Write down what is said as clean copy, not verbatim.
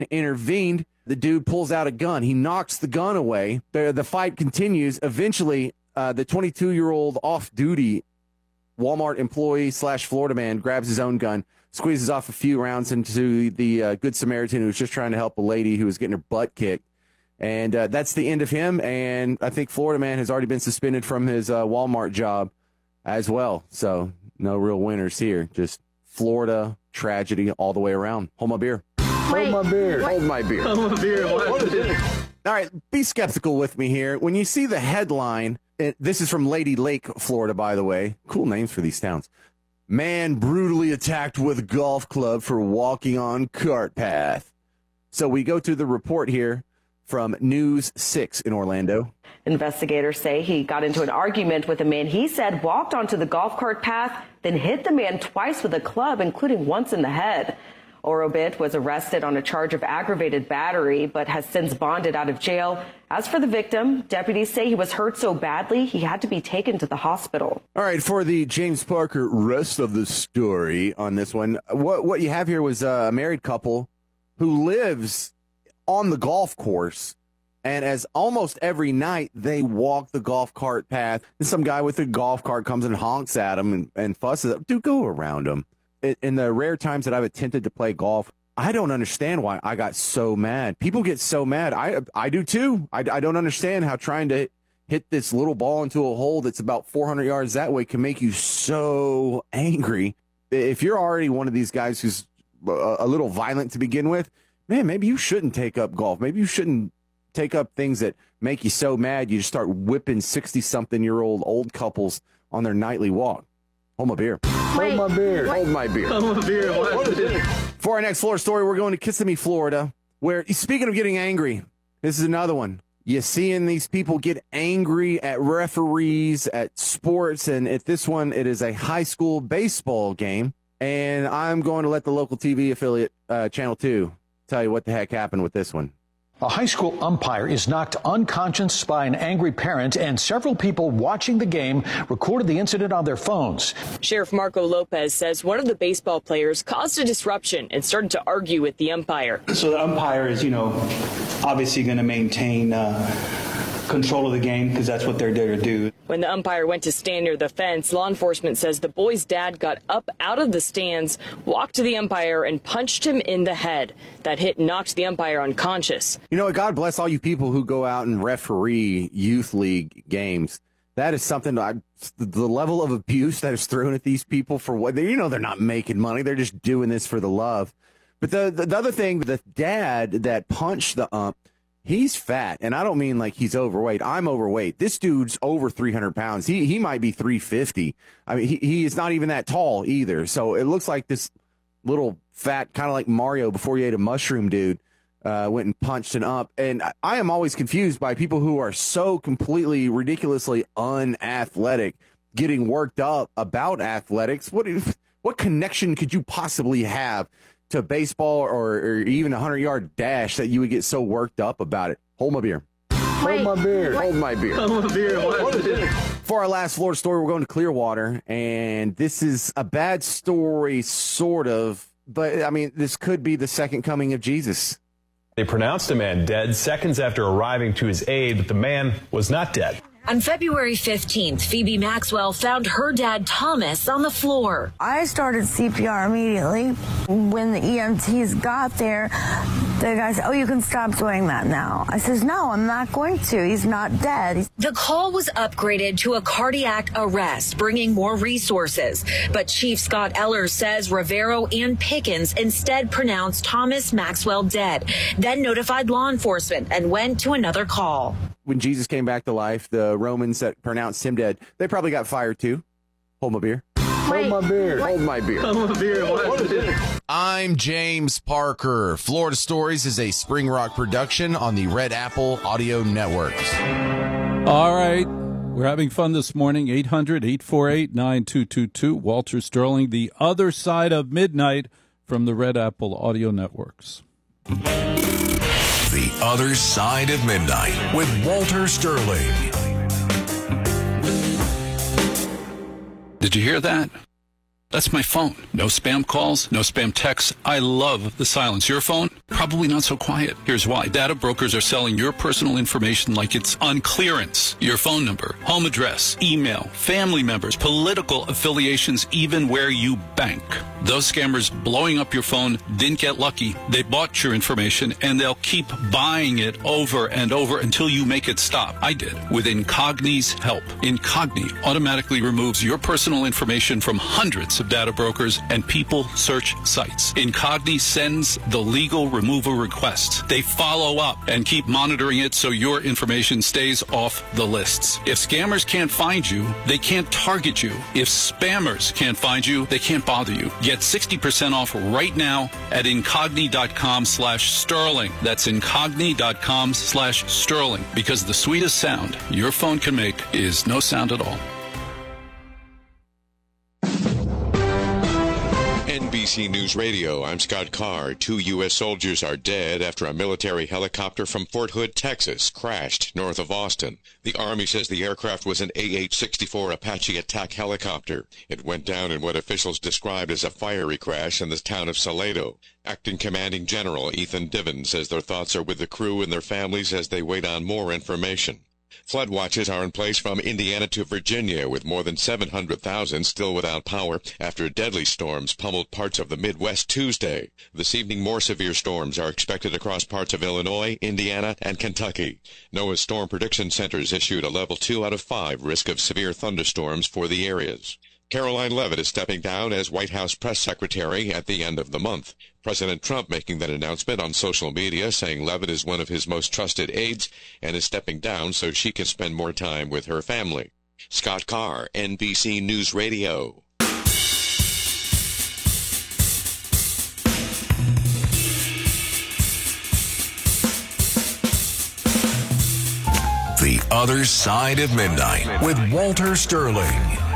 intervened. The dude pulls out a gun. He knocks the gun away. The fight continues. Eventually, the 22-year-old off-duty Walmart employee / Florida man grabs his own gun, squeezes off a few rounds into the Good Samaritan who was just trying to help a lady who was getting her butt kicked. And that's the end of him. And I think Florida man has already been suspended from his Walmart job as well. So no real winners here. Just Florida tragedy all the way around. Hold my beer. Hold my beer. Hold my beer. Hold my beer. What is it? All right, be skeptical with me here. When you see the headline, this is from Lady Lake, Florida, by the way. Cool names for these towns. Man brutally attacked with golf club for walking on cart path. So we go to the report here from News 6 in Orlando. Investigators say he got into an argument with a man he said walked onto the golf cart path, then hit the man twice with a club, including once in the head. Orobit was arrested on a charge of aggravated battery, but has since bonded out of jail. As for the victim, deputies say he was hurt so badly he had to be taken to the hospital. All right, for the James Parker rest of the story on this one, what you have here was a married couple who lives on the golf course, and as almost every night they walk the golf cart path, and some guy with a golf cart comes and honks at them and fusses. Dude, go around them. In the rare times that I've attempted to play golf, I don't understand why I got so mad. People get so mad. I do too. I don't understand how trying to hit this little ball into a hole that's about 400 yards that way can make you so angry. If you're already one of these guys who's a little violent to begin with, man, maybe you shouldn't take up golf. Maybe you shouldn't take up things that make you so mad you just start whipping 60-something-year-old old couples on their nightly walk. Hold my beer. Hold my beer. Hold my beer. Hold my beer. What is it? For our next Florida story, we're going to Kissimmee, Florida, where, speaking of getting angry, this is another one. You're seeing these people get angry at referees, at sports, and at this one, it is a high school baseball game. And I'm going to let the local TV affiliate, Channel 2, tell you what the heck happened with this one. A high school umpire is knocked unconscious by an angry parent, and several people watching the game recorded the incident on their phones. Sheriff Marco Lopez says one of the baseball players caused a disruption and started to argue with the umpire. So the umpire is, obviously going to maintain control of the game because that's what they're there to do. When the umpire went to stand near the fence, law enforcement says the boy's dad got up out of the stands, walked to the umpire, and punched him in the head. That hit knocked the umpire unconscious. You know what? God bless all you people who go out and referee youth league games. That is something, the level of abuse that is thrown at these people for what, they're not making money. They're just doing this for the love. But the other thing, the dad that punched the ump, he's fat, and I don't mean like he's overweight. I'm overweight. This dude's over 300 pounds. He might be 350. I mean, he is not even that tall either. So it looks like this little fat, kind of like Mario before he ate a mushroom dude, went and punched an ump. And I am always confused by people who are so completely, ridiculously unathletic getting worked up about athletics. What connection could you possibly have to baseball or even a 100-yard dash that you would get so worked up about it? Hold my beer. Hold my beer. Hold my beer. Hold my beer. What is it? For our last Florida story, we're going to Clearwater, and this is a bad story, sort of, but, I mean, this could be the second coming of Jesus. They pronounced a man dead seconds after arriving to his aid, but the man was not dead. On February 15th, Phoebe Maxwell found her dad, Thomas, on the floor. I started CPR immediately. When the EMTs got there, the guy said, "Oh, you can stop doing that now." I says, "No, I'm not going to. He's not dead." The call was upgraded to a cardiac arrest, bringing more resources. But Chief Scott Eller says Rivero and Pickens instead pronounced Thomas Maxwell dead, then notified law enforcement and went to another call. When Jesus came back to life, the Romans that pronounced him dead, they probably got fired too. Hold my beer. Hold my beer. Hold my beer. Hold my beer. What is it? I'm James Parker. Florida Stories is a Spring Rock production on the Red Apple Audio Networks. All right. We're having fun this morning. 800-848-9222. Walter Sterling, The Other Side of Midnight from the Red Apple Audio Networks. The Other Side of Midnight with Walter Sterling. Did you hear that? That's my phone. No spam calls, no spam texts. I love the silence. Your phone? probably not so quiet. Here's why. Data brokers are selling your personal information like it's on clearance. Your phone number, home address, email, family members, political affiliations, even where you bank. Those scammers blowing up your phone didn't get lucky. They bought your information, and they'll keep buying it over and over until you make it stop. I did with Incogni's help. Incogni automatically removes your personal information from hundreds of data brokers and people search sites. Incogni sends the legal removal requests. They follow up and keep monitoring it so your information stays off the lists. If scammers can't find you, they can't target you. If spammers can't find you, they can't bother you. Get 60% off right now at incogni.com/sterling. That's incogni.com/sterling, because the sweetest sound your phone can make is no sound at all. NBC News Radio, I'm Scott Carr. 2 U.S. soldiers are dead after a military helicopter from Fort Hood, Texas, crashed north of Austin. The Army says the aircraft was an AH-64 Apache attack helicopter. It went down in what officials described as a fiery crash in the town of Salado. Acting Commanding General Ethan Diven says their thoughts are with the crew and their families as they wait on more information. Flood watches are in place from Indiana to Virginia, with more than 700,000 still without power after deadly storms pummeled parts of the Midwest Tuesday. This evening, more severe storms are expected across parts of Illinois, Indiana, and Kentucky. NOAA's Storm Prediction Centers issued a level 2 out of 5 risk of severe thunderstorms for the areas. Caroline Leavitt is stepping down as White House press secretary at the end of the month. President Trump making that announcement on social media, saying Leavitt is one of his most trusted aides and is stepping down so she can spend more time with her family. Scott Carr, NBC News Radio. The Other Side of Midnight with Walter Sterling.